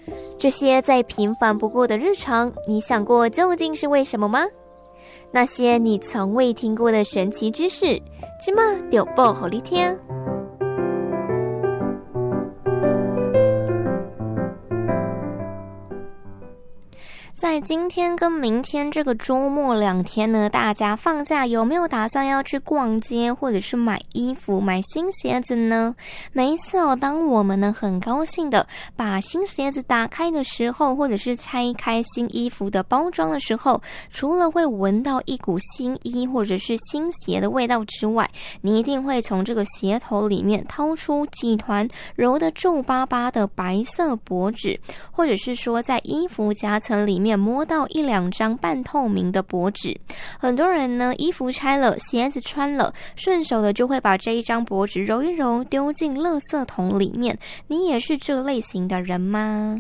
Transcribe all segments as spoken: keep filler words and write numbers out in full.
这些再平凡不过的日常，你想过究竟是为什么吗？那些你从未听过的神奇知识，今晚就报给你听。在今天跟明天这个周末两天呢，大家放假有没有打算要去逛街，或者是买衣服、买新鞋子呢？每一次哦，当我们呢很高兴的把新鞋子打开的时候，或者是拆开新衣服的包装的时候，除了会闻到一股新衣或者是新鞋的味道之外，你一定会从这个鞋头里面掏出几团揉得皱巴巴的白色薄纸，或者是说在衣服夹层里面摸到一两张半透明的薄纸。很多人呢，衣服拆了，鞋子穿了，顺手的就会把这一张薄纸揉一揉，丢进垃圾桶里面。你也是这类型的人吗？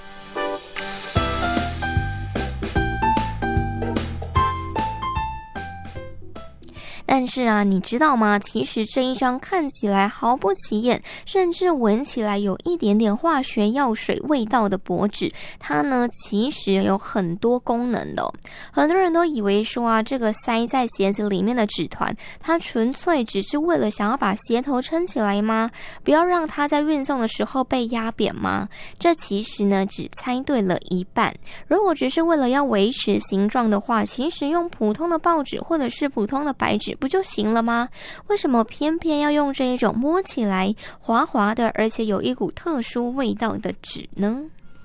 但是啊，你知道吗？其实这一张看起来毫不起眼，甚至闻起来有一点点化学药水味道的薄纸，它呢其实有很多功能的哦。很多人都以为说啊，这个塞在鞋子里面的纸团，它纯粹只是为了想要把鞋头撑起来吗？不要让它在运送的时候被压扁吗？这其实呢只猜对了一半。如果只是为了要维持形状的话，其实用普通的报纸或者是普通的白纸不就行了吗？为什么偏偏要用这一种摸起来滑滑的，而且有一股特殊味道的纸呢？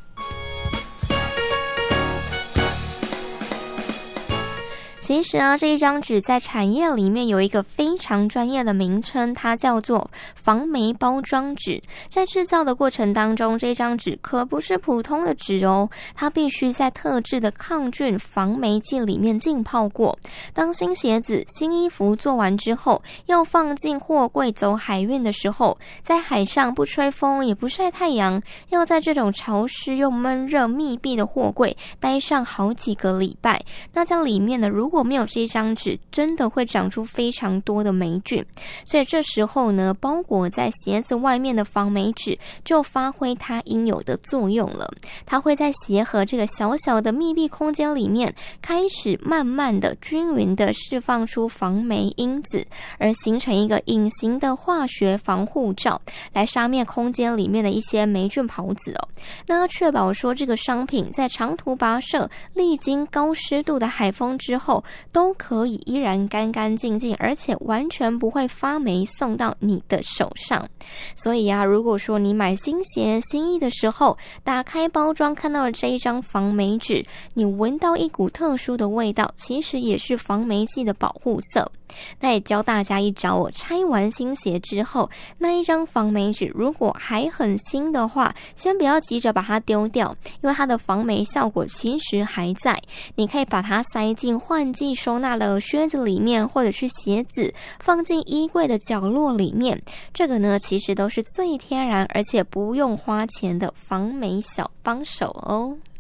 其实啊，这一张纸在产业里面有一个非常专业的名称，它叫做防霉包装纸。在制造的过程当中，这张纸可不是普通的纸哦，它必须在特制的抗菌防霉剂里面浸泡过。当新鞋子、新衣服做完之后，要放进货柜走海运的时候，在海上不吹风也不晒太阳，要在这种潮湿又闷热密闭的货柜待上好几个礼拜。那在里面呢，如果如果没有这张纸，真的会长出非常多的霉菌。所以这时候呢，包裹在鞋子外面的防霉纸就发挥它应有的作用了。它会在鞋盒这个小小的密闭空间里面，开始慢慢的均匀的释放出防霉因子，而形成一个隐形的化学防护罩，来杀灭空间里面的一些霉菌孢子哦。那要确保说这个商品在长途跋涉、历经高湿度的海风之后，都可以依然干干净净，而且完全不会发霉送到你的手上。所以啊，如果说你买新鞋新衣的时候，打开包装看到了这一张防霉纸，你闻到一股特殊的味道，其实也是防霉剂的保护色。那也教大家一招，我拆完新鞋之后，那一张防霉纸如果还很新的话，先不要急着把它丢掉，因为它的防霉效果其实还在。你可以把它塞进换季收纳的靴子里面，或者是鞋子放进衣柜的角落里面。这个呢其实都是最天然而且不用花钱的防霉小帮手哦。